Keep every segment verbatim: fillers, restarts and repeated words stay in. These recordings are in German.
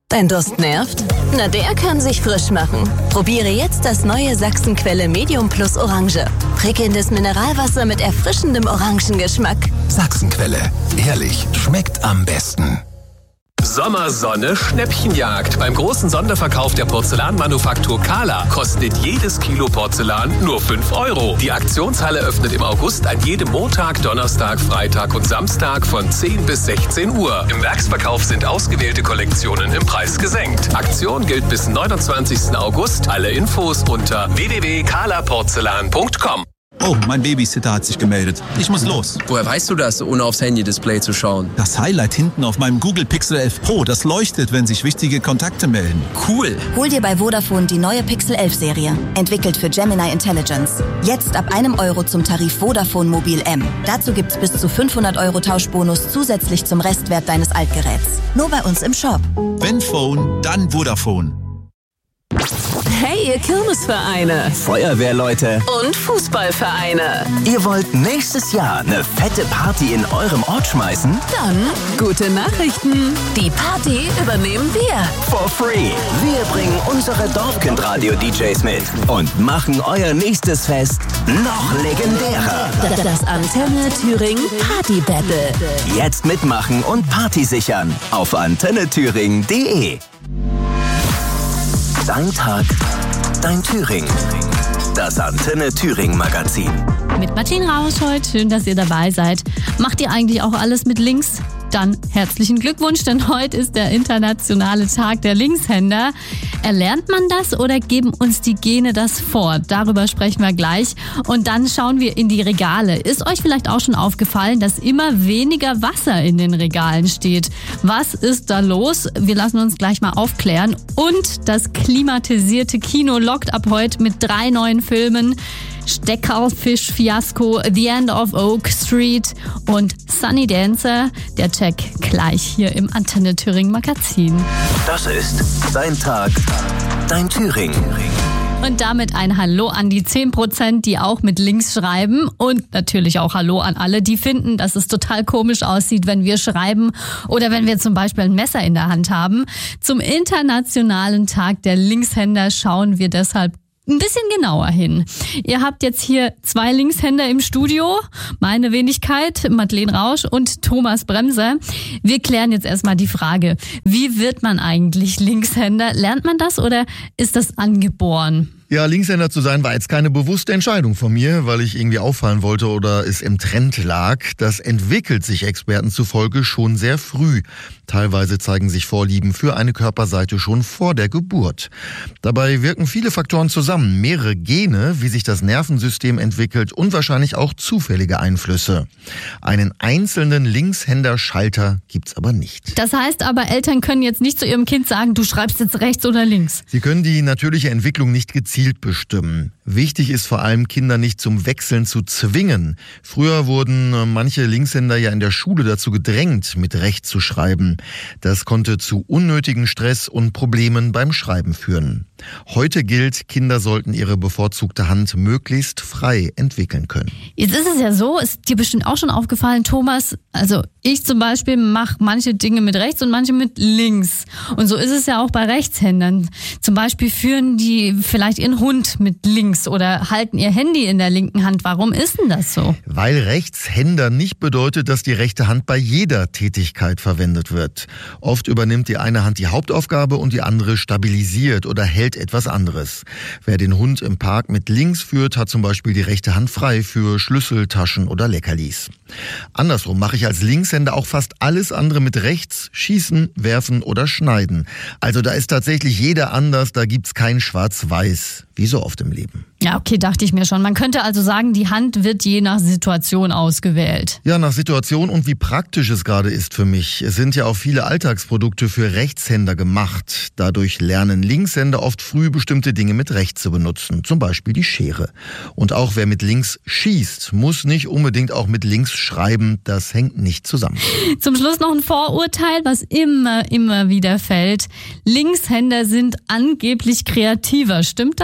Dein Durst nervt? Na, der kann sich frisch machen. Probiere jetzt das neue Sachsenquelle Medium Plus Orange. Prickelndes Mineralwasser mit erfrischendem Orangengeschmack. Sachsenquelle. Ehrlich, schmeckt am besten. Sommersonne Schnäppchenjagd. Beim großen Sonderverkauf der Porzellanmanufaktur Kahler kostet jedes Kilo Porzellan nur fünf Euro. Die Aktionshalle öffnet im August an jedem Montag, Donnerstag, Freitag und Samstag von zehn bis sechzehn Uhr. Im Werksverkauf sind ausgewählte Kollektionen im Preis gesenkt. Aktion gilt bis neunundzwanzigsten August. Alle Infos unter w w w punkt kahler porzellan punkt com. Oh, mein Babysitter hat sich gemeldet. Ich muss los. Woher weißt du das, ohne aufs Handy-Display zu schauen? Das Highlight hinten auf meinem Google Pixel elf Pro, das leuchtet, wenn sich wichtige Kontakte melden. Cool. Hol dir bei Vodafone die neue Pixel elf Serie. Entwickelt für Gemini Intelligence. Jetzt ab einem Euro zum Tarif Vodafone Mobil M. Dazu gibt's bis zu fünfhundert Euro Tauschbonus zusätzlich zum Restwert deines Altgeräts. Nur bei uns im Shop. Wenn Phone, dann Vodafone. Hey, ihr Kirmesvereine Feuerwehrleute und Fußballvereine. Ihr wollt nächstes Jahr eine fette Party in eurem Ort schmeißen? Dann gute Nachrichten. Die Party übernehmen wir. For free. Wir bringen unsere Dorfkind-Radio-D Js mit und machen euer nächstes Fest noch legendärer. Das Antenne Thüringen Party Battle. Jetzt mitmachen und Party sichern auf antenne thüringen punkt de. Dein Tag, dein Thüringen. Das Antenne Thüringen Magazin. Mit Martin Rausch heute. Schön, dass ihr dabei seid. Macht ihr eigentlich auch alles mit links? Dann herzlichen Glückwunsch, denn heute ist der internationale Tag der Linkshänder. Erlernt man das oder geben uns die Gene das vor? Darüber sprechen wir gleich. Und dann schauen wir in die Regale. Ist euch vielleicht auch schon aufgefallen, dass immer weniger Wasser in den Regalen steht? Was ist da los? Wir lassen uns gleich mal aufklären. Und das klimatisierte Kino lockt ab heute mit drei neuen Filmen. Steckerfisch-Fiasko, The End of Oak Street und Sunny Dancer. Der Check gleich hier im Antenne Thüringen Magazin. Das ist dein Tag, dein Thüringen. Und damit ein Hallo an die zehn Prozent, die auch mit links schreiben. Und natürlich auch Hallo an alle, die finden, dass es total komisch aussieht, wenn wir schreiben oder wenn wir zum Beispiel ein Messer in der Hand haben. Zum Internationalen Tag der Linkshänder schauen wir deshalb ein bisschen genauer hin. Ihr habt jetzt hier zwei Linkshänder im Studio. Meine Wenigkeit, Madeleine Rausch und Thomas Bremser. Wir klären jetzt erstmal die Frage, wie wird man eigentlich Linkshänder? Lernt man das oder ist das angeboren? Ja, Linkshänder zu sein war jetzt keine bewusste Entscheidung von mir, weil ich irgendwie auffallen wollte oder es im Trend lag. Das entwickelt sich Experten zufolge schon sehr früh. Teilweise zeigen sich Vorlieben für eine Körperseite schon vor der Geburt. Dabei wirken viele Faktoren zusammen, mehrere Gene, wie sich das Nervensystem entwickelt und wahrscheinlich auch zufällige Einflüsse. Einen einzelnen Linkshänder-Schalter gibt's aber nicht. Das heißt aber, Eltern können jetzt nicht zu ihrem Kind sagen, du schreibst jetzt rechts oder links. Sie können die natürliche Entwicklung nicht gezielt bestimmen. Wichtig ist vor allem, Kinder nicht zum Wechseln zu zwingen. Früher wurden manche Linkshänder ja in der Schule dazu gedrängt, mit rechts zu schreiben. Das konnte zu unnötigen Stress und Problemen beim Schreiben führen. Heute gilt, Kinder sollten ihre bevorzugte Hand möglichst frei entwickeln können. Jetzt ist es ja so, ist dir bestimmt auch schon aufgefallen, Thomas, also ich zum Beispiel mache manche Dinge mit rechts und manche mit links. Und so ist es ja auch bei Rechtshändern. Zum Beispiel führen die vielleicht ihren Hund mit links oder halten ihr Handy in der linken Hand. Warum ist denn das so? Weil Rechtshänder nicht bedeutet, dass die rechte Hand bei jeder Tätigkeit verwendet wird. Oft übernimmt die eine Hand die Hauptaufgabe und die andere stabilisiert oder hält etwas anderes. Wer den Hund im Park mit links führt, hat zum Beispiel die rechte Hand frei für Schlüssel, Taschen oder Leckerlis. Andersrum mache ich als Linkshänder auch fast alles andere mit rechts, schießen, werfen oder schneiden. Also da ist tatsächlich jeder anders, da gibt's kein Schwarz-Weiß, wie so oft im Leben. Ja, okay, dachte ich mir schon. Man könnte also sagen, die Hand wird je nach Situation ausgewählt. Ja, nach Situation und wie praktisch es gerade ist für mich. Es sind ja auch viele Alltagsprodukte für Rechtshänder gemacht. Dadurch lernen Linkshänder oft früh bestimmte Dinge mit rechts zu benutzen. Zum Beispiel die Schere. Und auch wer mit links schießt, muss nicht unbedingt auch mit links schreiben. Das hängt nicht zusammen. Zum Schluss noch ein Vorurteil, was immer, immer wieder fällt. Linkshänder sind angeblich kreativer. Stimmt das?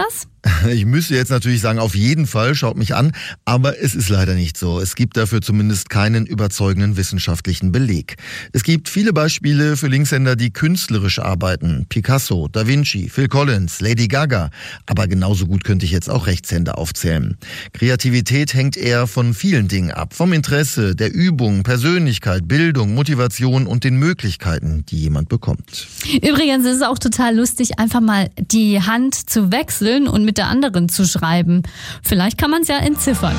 Ich müsste jetzt natürlich sagen, auf jeden Fall, schaut mich an, aber es ist leider nicht so. Es gibt dafür zumindest keinen überzeugenden wissenschaftlichen Beleg. Es gibt viele Beispiele für Linkshänder, die künstlerisch arbeiten. Picasso, Da Vinci, Phil Collins, Lady Gaga. Aber genauso gut könnte ich jetzt auch Rechtshänder aufzählen. Kreativität hängt eher von vielen Dingen ab. Vom Interesse, der Übung, Persönlichkeit, Bildung, Motivation und den Möglichkeiten, die jemand bekommt. Übrigens ist es auch total lustig, einfach mal die Hand zu wechseln und mit der anderen zu schreiben. Vielleicht kann man es ja entziffern.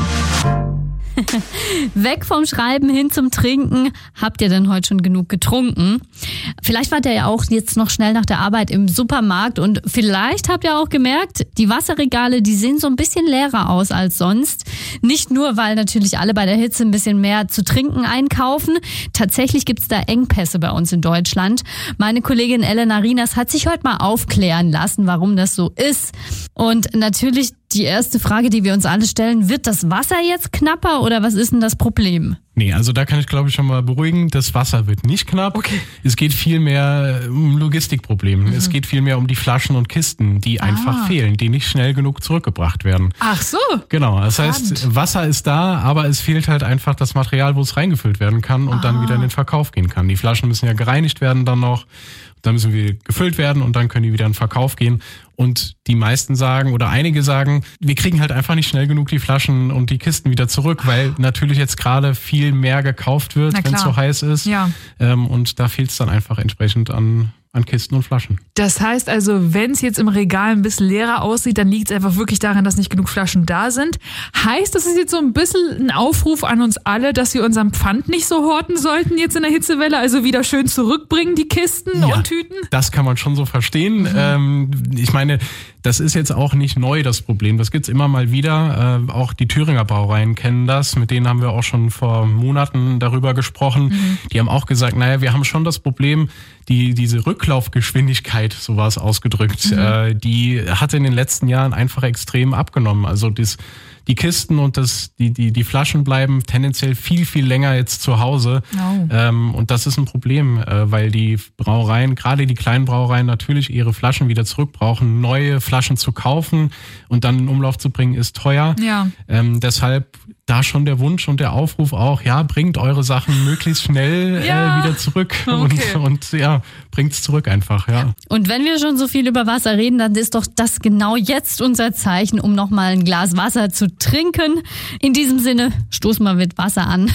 Weg vom Schreiben hin zum Trinken. Habt ihr denn heute schon genug getrunken? Vielleicht wart ihr ja auch jetzt noch schnell nach der Arbeit im Supermarkt und vielleicht habt ihr auch gemerkt, die Wasserregale, die sehen so ein bisschen leerer aus als sonst. Nicht nur, weil natürlich alle bei der Hitze ein bisschen mehr zu trinken einkaufen. Tatsächlich gibt's da Engpässe bei uns in Deutschland. Meine Kollegin Elena Rinas hat sich heute mal aufklären lassen, warum das so ist. Und natürlich die erste Frage, die wir uns alle stellen, wird das Wasser jetzt knapper oder was ist denn das Problem? Nee, also da kann ich glaube ich schon mal beruhigen, das Wasser wird nicht knapp. Okay. Es geht viel mehr um Logistikprobleme. Mhm. Es geht viel mehr um die Flaschen und Kisten, die ah. einfach fehlen, die nicht schnell genug zurückgebracht werden. Ach so. Genau, das heißt, Wasser ist da, aber es fehlt halt einfach das Material, wo es reingefüllt werden kann und ah. dann wieder in den Verkauf gehen kann. Die Flaschen müssen ja gereinigt werden dann noch. Dann müssen wir gefüllt werden und dann können die wieder in den Verkauf gehen. Und die meisten sagen oder einige sagen, wir kriegen halt einfach nicht schnell genug die Flaschen und die Kisten wieder zurück, weil natürlich jetzt gerade viel mehr gekauft wird, wenn es so heiß ist. Ja. Ähm, und da fehlt es dann einfach entsprechend an an Kisten und Flaschen. Das heißt also, wenn es jetzt im Regal ein bisschen leerer aussieht, dann liegt es einfach wirklich daran, dass nicht genug Flaschen da sind. Heißt, das ist jetzt so ein bisschen ein Aufruf an uns alle, dass wir unseren Pfand nicht so horten sollten jetzt in der Hitzewelle, also wieder schön zurückbringen, die Kisten ja, und Tüten? Das kann man schon so verstehen. Mhm. Ähm, ich meine, das ist jetzt auch nicht neu, das Problem. Das gibt's immer mal wieder. Äh, auch die Thüringer Brauereien kennen das. Mit denen haben wir auch schon vor Monaten darüber gesprochen. Mhm. Die haben auch gesagt, naja, wir haben schon das Problem, die diese Rücklaufgeschwindigkeit, so war es ausgedrückt, mhm. äh, die hat in den letzten Jahren einfach extrem abgenommen. Also das, die Kisten und das, die, die, die Flaschen bleiben tendenziell viel, viel länger jetzt zu Hause. Oh. Ähm, und das ist ein Problem, äh, weil die Brauereien, gerade die kleinen Brauereien, natürlich ihre Flaschen wieder zurückbrauchen. Neue Flaschen zu kaufen und dann in Umlauf zu bringen, ist teuer. Ja. Ähm, deshalb da schon der Wunsch und der Aufruf auch, ja, bringt eure Sachen möglichst schnell ja. äh, wieder zurück okay. und, und ja, bringt's zurück einfach, ja. Und wenn wir schon so viel über Wasser reden, dann ist doch das genau jetzt unser Zeichen, um nochmal ein Glas Wasser zu trinken. In diesem Sinne, stoß mal mit Wasser an.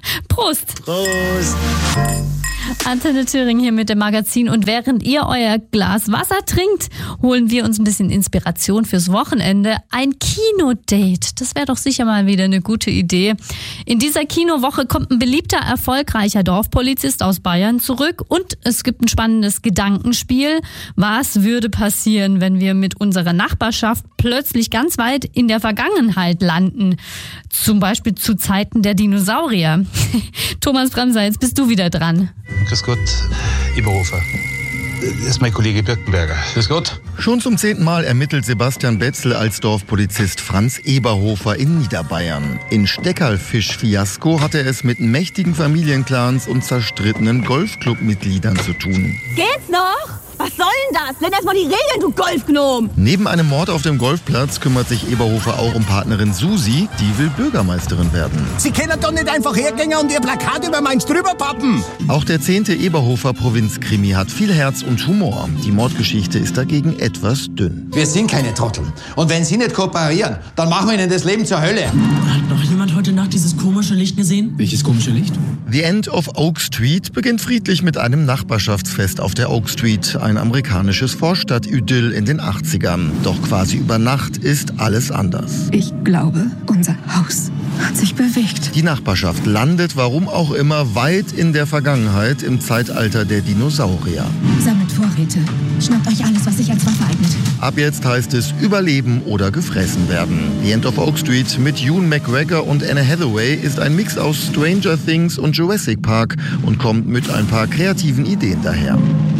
Prost! Prost! Antenne Thüringen hier mit dem Magazin und während ihr euer Glas Wasser trinkt, holen wir uns ein bisschen Inspiration fürs Wochenende. Ein Kinodate, das wäre doch sicher mal wieder eine gute Idee. In dieser Kinowoche kommt ein beliebter, erfolgreicher Dorfpolizist aus Bayern zurück und es gibt ein spannendes Gedankenspiel. Was würde passieren, wenn wir mit unserer Nachbarschaft plötzlich ganz weit in der Vergangenheit landen? Zum Beispiel zu Zeiten der Dinosaurier. Thomas Bremser, jetzt bist du wieder dran. Grüß Gott, Eberhofer. Das ist mein Kollege Birkenberger. Grüß Gott. Schon zum zehnten Mal ermittelt Sebastian Betzel als Dorfpolizist Franz Eberhofer in Niederbayern. In Steckerlfisch-Fiasko hat er es mit mächtigen Familienclans und zerstrittenen Golfclub-Mitgliedern zu tun. Geht's noch? Was soll denn das? Lern erst mal die Regeln, du Golfgnom! Neben einem Mord auf dem Golfplatz kümmert sich Eberhofer auch um Partnerin Susi, die will Bürgermeisterin werden. Sie können doch nicht einfach hergehen und ihr Plakat über meins drüber pappen! Auch der zehnte Eberhofer Provinzkrimi hat viel Herz und Humor. Die Mordgeschichte ist dagegen etwas dünn. Wir sind keine Trottel. Und wenn Sie nicht kooperieren, dann machen wir Ihnen das Leben zur Hölle. Hat noch jemand heute Nacht dieses komische Licht gesehen? Welches komische Licht? The End of Oak Street beginnt friedlich mit einem Nachbarschaftsfest auf der Oak Street. Ein amerikanisches Vorstadt-Idyll in den achtzigern. Doch quasi über Nacht ist alles anders. Ich glaube, unser Haus hat sich bewegt. Die Nachbarschaft landet, warum auch immer, weit in der Vergangenheit, im Zeitalter der Dinosaurier. Sammelt Vorräte. Schnappt euch alles, was sich als Waffe eignet. Ab jetzt heißt es überleben oder gefressen werden. The End of Oak Street mit Ewan McGregor und Anne Hathaway ist ein Mix aus Stranger Things und Jurassic Park und kommt mit ein paar kreativen Ideen daher.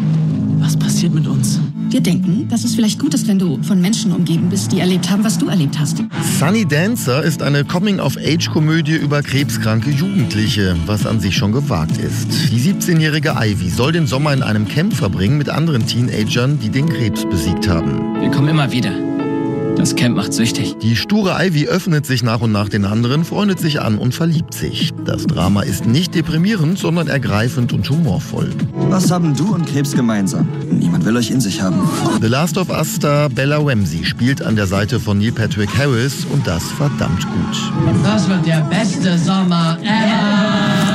Was passiert mit uns? Wir denken, dass es vielleicht gut ist, wenn du von Menschen umgeben bist, die erlebt haben, was du erlebt hast. Sunny Dancer ist eine Coming-of-Age-Komödie über krebskranke Jugendliche, was an sich schon gewagt ist. Die siebzehnjährige Ivy soll den Sommer in einem Camp verbringen mit anderen Teenagern, die den Krebs besiegt haben. Wir kommen immer wieder. Das Camp macht süchtig. Die sture Ivy öffnet sich nach und nach den anderen, freundet sich an und verliebt sich. Das Drama ist nicht deprimierend, sondern ergreifend und humorvoll. Was haben du und Krebs gemeinsam? Niemand will euch in sich haben. The Last of Us-Star Bella Ramsey spielt an der Seite von Neil Patrick Harris und das verdammt gut. Das wird der beste Sommer ever!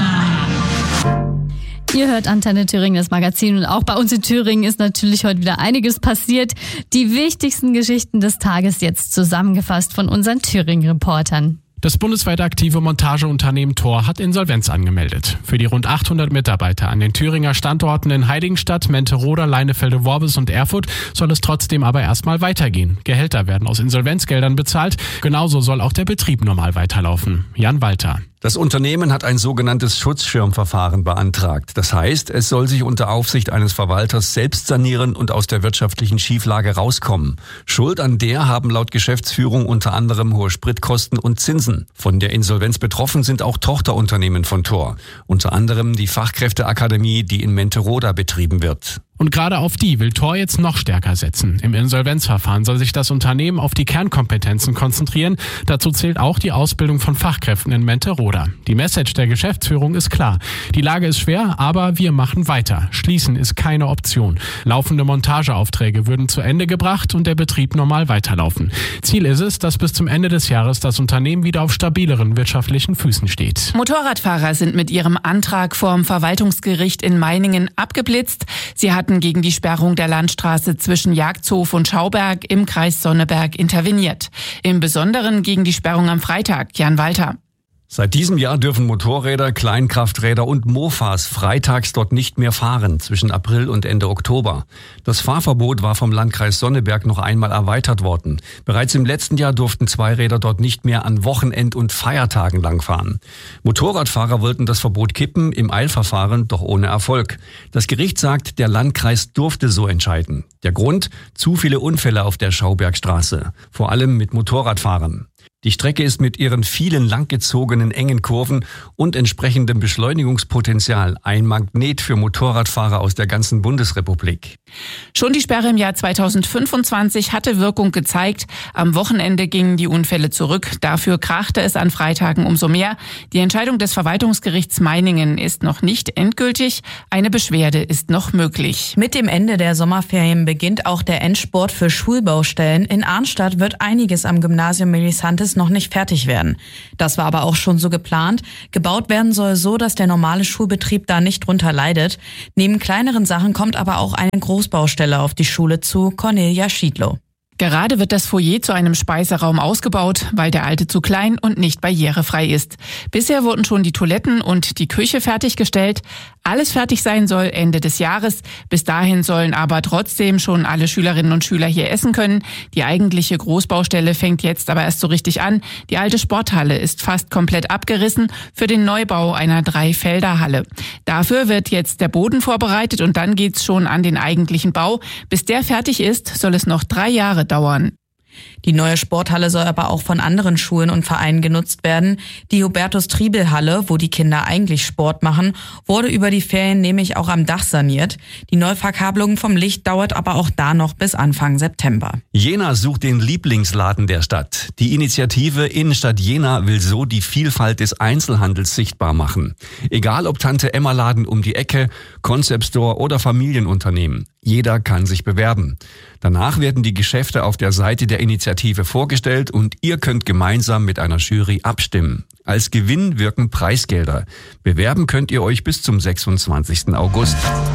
Ihr hört Antenne Thüringen, das Magazin, und auch bei uns in Thüringen ist natürlich heute wieder einiges passiert. Die wichtigsten Geschichten des Tages jetzt zusammengefasst von unseren Thüringen-Reportern. Das bundesweit aktive Montageunternehmen Thor hat Insolvenz angemeldet. Für die rund achthundert Mitarbeiter an den Thüringer Standorten in Heiligenstadt, Menteroda, Leinefelde-Worbis und Erfurt soll es trotzdem aber erstmal weitergehen. Gehälter werden aus Insolvenzgeldern bezahlt. Genauso soll auch der Betrieb normal weiterlaufen. Jan Walter. Das Unternehmen hat ein sogenanntes Schutzschirmverfahren beantragt. Das heißt, es soll sich unter Aufsicht eines Verwalters selbst sanieren und aus der wirtschaftlichen Schieflage rauskommen. Schuld an der haben laut Geschäftsführung unter anderem hohe Spritkosten und Zinsen. Von der Insolvenz betroffen sind auch Tochterunternehmen von Thor. Unter anderem die Fachkräfteakademie, die in Menteroda betrieben wird. Und gerade auf die will Thor jetzt noch stärker setzen. Im Insolvenzverfahren soll sich das Unternehmen auf die Kernkompetenzen konzentrieren. Dazu zählt auch die Ausbildung von Fachkräften in Menteroda. Die Message der Geschäftsführung ist klar. Die Lage ist schwer, aber wir machen weiter. Schließen ist keine Option. Laufende Montageaufträge würden zu Ende gebracht und der Betrieb normal weiterlaufen. Ziel ist es, dass bis zum Ende des Jahres das Unternehmen wieder auf stabileren wirtschaftlichen Füßen steht. Motorradfahrer sind mit ihrem Antrag vorm Verwaltungsgericht in Meiningen abgeblitzt. Sie hatten gegen die Sperrung der Landstraße zwischen Jagdhof und Schauberg im Kreis Sonneberg interveniert. Im Besonderen gegen die Sperrung am Freitag. Jan Walter. Seit diesem Jahr dürfen Motorräder, Kleinkrafträder und Mofas freitags dort nicht mehr fahren, zwischen April und Ende Oktober. Das Fahrverbot war vom Landkreis Sonneberg noch einmal erweitert worden. Bereits im letzten Jahr durften Zweiräder dort nicht mehr an Wochenend- und Feiertagen langfahren. Motorradfahrer wollten das Verbot kippen, im Eilverfahren, doch ohne Erfolg. Das Gericht sagt, der Landkreis durfte so entscheiden. Der Grund? Zu viele Unfälle auf der Schaubergstraße, vor allem mit Motorradfahrern. Die Strecke ist mit ihren vielen langgezogenen engen Kurven und entsprechendem Beschleunigungspotenzial ein Magnet für Motorradfahrer aus der ganzen Bundesrepublik. Schon die Sperre im Jahr zweitausendfünfundzwanzig hatte Wirkung gezeigt. Am Wochenende gingen die Unfälle zurück. Dafür krachte es an Freitagen umso mehr. Die Entscheidung des Verwaltungsgerichts Meiningen ist noch nicht endgültig. Eine Beschwerde ist noch möglich. Mit dem Ende der Sommerferien beginnt auch der Endspurt für Schulbaustellen. In Arnstadt wird einiges am Gymnasium Melissantes noch nicht fertig werden. Das war aber auch schon so geplant. Gebaut werden soll so, dass der normale Schulbetrieb da nicht drunter leidet. Neben kleineren Sachen kommt aber auch eine Großbaustelle auf die Schule zu. Cornelia Schiedlow. Gerade wird das Foyer zu einem Speiseraum ausgebaut, weil der alte zu klein und nicht barrierefrei ist. Bisher wurden schon die Toiletten und die Küche fertiggestellt. Alles fertig sein soll Ende des Jahres. Bis dahin sollen aber trotzdem schon alle Schülerinnen und Schüler hier essen können. Die eigentliche Großbaustelle fängt jetzt aber erst so richtig an. Die alte Sporthalle ist fast komplett abgerissen für den Neubau einer Dreifelderhalle. Dafür wird jetzt der Boden vorbereitet und dann geht's schon an den eigentlichen Bau. Bis der fertig ist, soll es noch drei Jahre dauern. Die neue Sporthalle soll aber auch von anderen Schulen und Vereinen genutzt werden. Die Hubertus-Triebel-Halle, wo die Kinder eigentlich Sport machen, wurde über die Ferien nämlich auch am Dach saniert. Die Neuverkabelung vom Licht dauert aber auch da noch bis Anfang September. Jena sucht den Lieblingsladen der Stadt. Die Initiative Innenstadt Jena will so die Vielfalt des Einzelhandels sichtbar machen. Egal ob Tante-Emma-Laden um die Ecke, Concept Store oder Familienunternehmen. Jeder kann sich bewerben. Danach werden die Geschäfte auf der Seite der Initiative vorgestellt und ihr könnt gemeinsam mit einer Jury abstimmen. Als Gewinn wirken Preisgelder. Bewerben könnt ihr euch bis zum sechsundzwanzigsten August.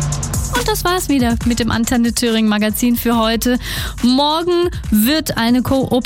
Und das war's wieder mit dem Antenne Thüringen Magazin für heute. Morgen wird eine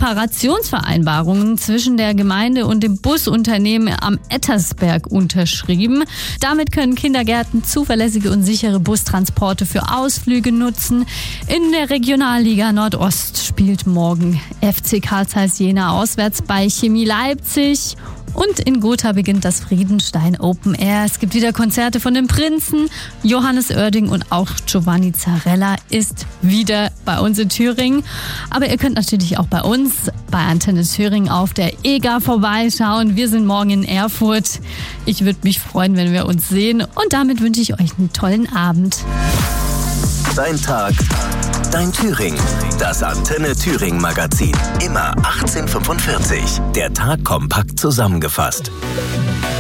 Kooperationsvereinbarung zwischen der Gemeinde und dem Busunternehmen am Ettersberg unterschrieben. Damit können Kindergärten zuverlässige und sichere Bustransporte für Ausflüge nutzen. In der Regionalliga Nordost spielt morgen F C Karl Zeiss Jena auswärts bei Chemie Leipzig. Und in Gotha beginnt das Friedenstein Open Air. Es gibt wieder Konzerte von den Prinzen. Johannes Oerding und auch Giovanni Zarella ist wieder bei uns in Thüringen. Aber ihr könnt natürlich auch bei uns, bei Antenne Thüringen auf der E G A vorbeischauen. Wir sind morgen in Erfurt. Ich würde mich freuen, wenn wir uns sehen. Und damit wünsche ich euch einen tollen Abend. Dein Tag, Dein Thüringen. Das Antenne Thüringen Magazin. Immer achtzehn Uhr fünfundvierzig. Der Tag kompakt zusammengefasst.